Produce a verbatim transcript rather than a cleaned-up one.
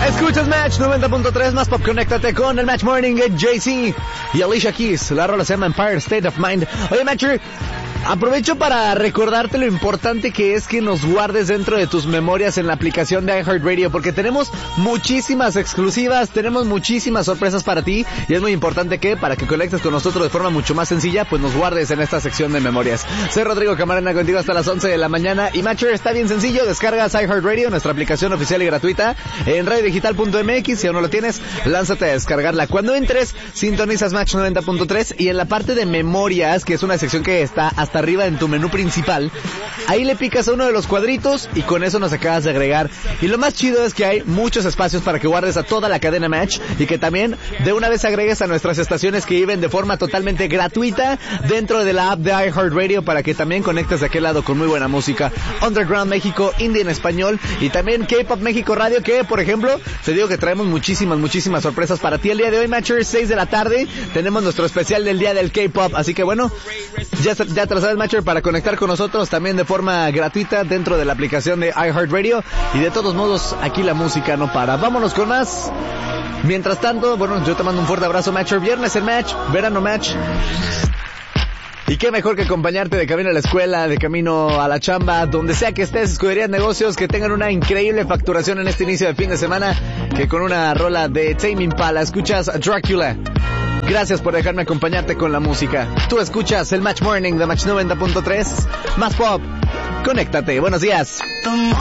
Escuchas Match noventa punto tres, más pop, conéctate con el Match Morning de Jay-Z y Alicia Keys. La rola se llama Empire State of Mind. Oye, Matcher, aprovecho para recordarte lo importante que es que nos guardes dentro de tus memorias en la aplicación de iHeartRadio, porque tenemos muchísimas exclusivas, tenemos muchísimas sorpresas para ti, y es muy importante que, para que conectes con nosotros de forma mucho más sencilla, pues nos guardes en esta sección de memorias. Soy Rodrigo Camarena, contigo hasta las once de la mañana, y Matcher, está bien sencillo, descargas iHeartRadio, nuestra aplicación oficial y gratuita, en radio digital punto m x, si aún no lo tienes, lánzate a descargarla. Cuando entres, sintonizas Match noventa punto tres, y en la parte de memorias, que es una sección que está hasta arriba en tu menú principal, ahí le picas a uno de los cuadritos y con eso nos acabas de agregar. Y lo más chido es que hay muchos espacios para que guardes a toda la cadena Match y que también de una vez agregues a nuestras estaciones que viven de forma totalmente gratuita dentro de la app de iHeartRadio, para que también conectes de aquel lado con muy buena música. Underground México, Indie en español y también K-Pop México Radio, que por ejemplo te digo que traemos muchísimas, muchísimas sorpresas para ti el día de hoy, Matcher. Seis de la tarde tenemos nuestro especial del día del K-Pop, así que bueno, ya, ya te lo sabes, Matcher, para conectar con nosotros también de forma gratuita dentro de la aplicación de iHeartRadio, y de todos modos aquí la música no para. Vámonos con más. Mientras tanto, bueno, yo te mando un fuerte abrazo, Matcher. Viernes en Match, verano Match. Y qué mejor que acompañarte de camino a la escuela, de camino a la chamba, donde sea que estés, Escuderías Negocios, que tengan una increíble facturación en este inicio de fin de semana, que con una rola de Tame Impala escuchas Dracula. Gracias por dejarme acompañarte con la música. Tú escuchas el Match Morning de Match noventa punto tres, más pop. Conéctate, buenos días.